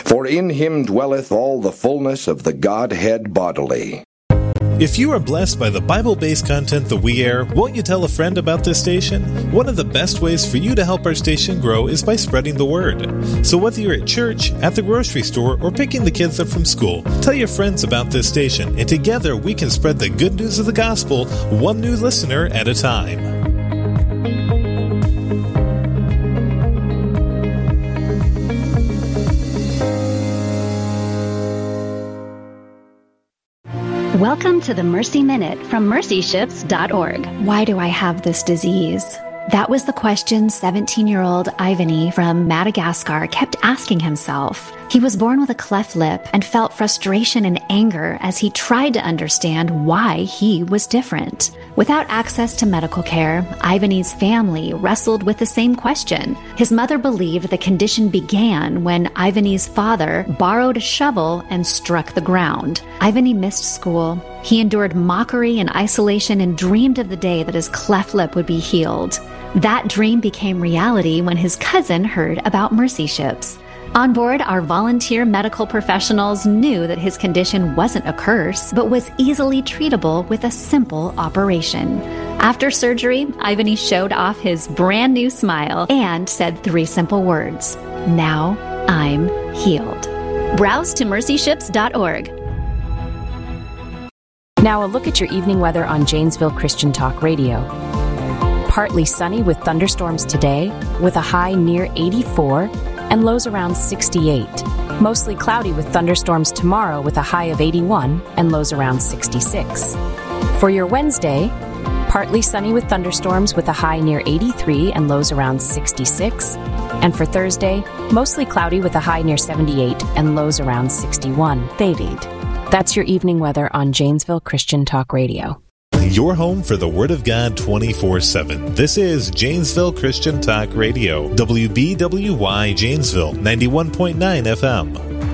For in him dwelleth all the fullness of the Godhead bodily. If you are blessed by the Bible-based content that we air, won't you tell a friend about this station? One of the best ways for you to help our station grow is by spreading the word. So whether you're at church, at the grocery store, or picking the kids up from school, tell your friends about this station, and together we can spread the good news of the gospel, one new listener at a time. Welcome to the Mercy Minute from mercyships.org. Why do I have this disease? That was the question 17-year-old Ivany from Madagascar kept asking himself. He was born with a cleft lip and felt frustration and anger as he tried to understand why he was different. Without access to medical care, Ivany's family wrestled with the same question. His mother believed the condition began when Ivany's father borrowed a shovel and struck the ground. Ivany missed school. He endured mockery and isolation and dreamed of the day that his cleft lip would be healed. That dream became reality when his cousin heard about Mercy Ships. On board, our volunteer medical professionals knew that his condition wasn't a curse, but was easily treatable with a simple operation. After surgery, Ivany showed off his brand new smile and said 3 simple words: "Now I'm healed." Browse to mercyships.org. Now a look at your evening weather on Janesville Christian Talk Radio. Partly sunny with thunderstorms today, with a high near 84 and lows around 68. Mostly cloudy with thunderstorms tomorrow with a high of 81 and lows around 66. For your Wednesday, partly sunny with thunderstorms with a high near 83 and lows around 66. And for Thursday, mostly cloudy with a high near 78 and lows around 61. They lead. That's your evening weather on Janesville Christian Talk Radio. Your home for the Word of God 24/7. This is Janesville Christian Talk Radio. WBWY Janesville, 91.9 FM.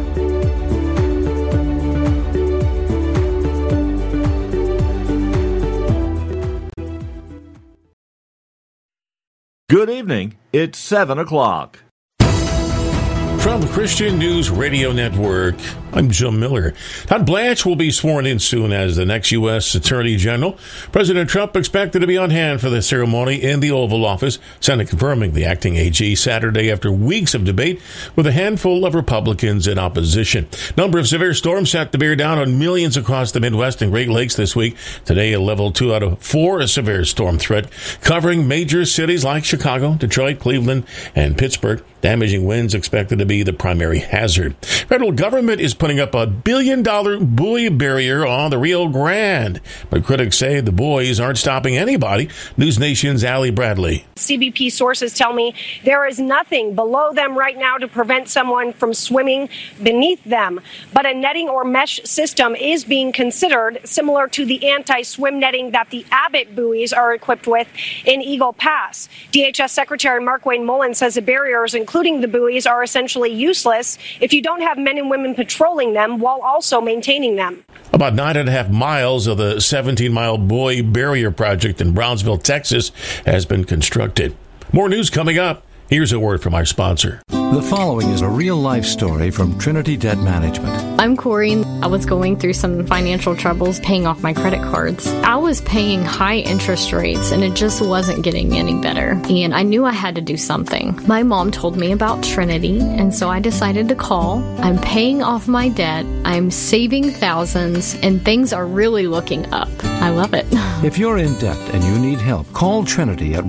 Good evening. It's 7 o'clock. From Christian News Radio Network, I'm Jim Miller. Todd Blanche will be sworn in soon as the next U.S. Attorney General. President Trump expected to be on hand for the ceremony in the Oval Office, Senate confirming the acting AG Saturday after weeks of debate with a handful of Republicans in opposition. Number of severe storms set to bear down on millions across the Midwest and Great Lakes this week. Today, a level 2 out of 4 a severe storm threat, covering major cities like Chicago, Detroit, Cleveland, and Pittsburgh. Damaging winds expected to be the primary hazard. Federal government is putting up $1 billion buoy barrier on the Rio Grande, but critics say the buoys aren't stopping anybody. News Nation's Allie Bradley. CBP sources tell me there is nothing below them right now to prevent someone from swimming beneath them, but a netting or mesh system is being considered, similar to the anti-swim netting that the Abbott buoys are equipped with in Eagle Pass. DHS Secretary Markwayne Mullin says the barriers, including the buoys, are essentially useless if you don't have men and women patrolling them while also maintaining them. About 9.5 miles of the 17-mile buoy barrier project in Brownsville, Texas, has been constructed. More news coming up. Here's a word from our sponsor. The following is a real-life story from Trinity Debt Management. I'm Corey. I was going through some financial troubles paying off my credit cards. I was paying high interest rates, and it just wasn't getting any better. And I knew I had to do something. My mom told me about Trinity, and so I decided to call. I'm paying off my debt. I'm saving thousands, and things are really looking up. I love it. If you're in debt and you need help, call Trinity at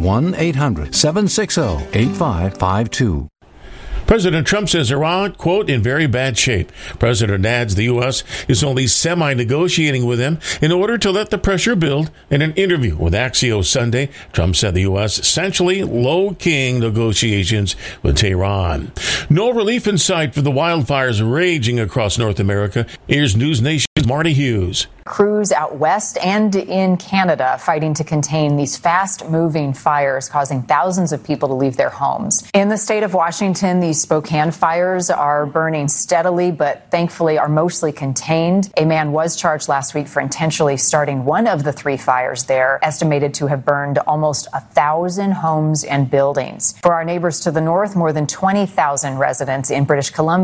1-800-760-8552. President Trump says Iran, quote, in very bad shape. President adds the U.S. is only semi-negotiating with him in order to let the pressure build. In an interview with Axios Sunday, Trump said the U.S. essentially low-keying negotiations with Tehran. No relief in sight for the wildfires raging across North America. Here's News Nation's Marty Hughes. Crews out west and in Canada fighting to contain these fast-moving fires causing thousands of people to leave their homes. In the state of Washington, these Spokane fires are burning steadily, but thankfully are mostly contained. A man was charged last week for intentionally starting one of the 3 fires there, estimated to have burned almost 1,000 homes and buildings. For our neighbors to the north, more than 20,000 residents in British Columbia